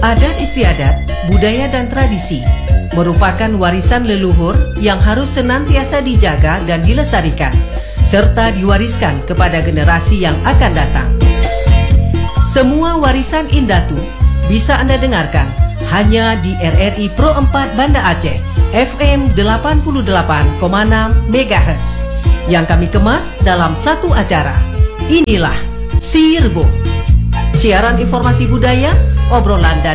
Adat istiadat, budaya dan tradisi merupakan warisan leluhur yang harus senantiasa dijaga dan dilestarikan, serta diwariskan kepada generasi yang akan datang. Semua warisan Indatu bisa Anda dengarkan hanya di RRI Pro 4 Banda Aceh, FM 88,6 MHz, yang kami kemas dalam satu acara. Inilah Si Rebo. Siaran informasi budaya, obrolan dan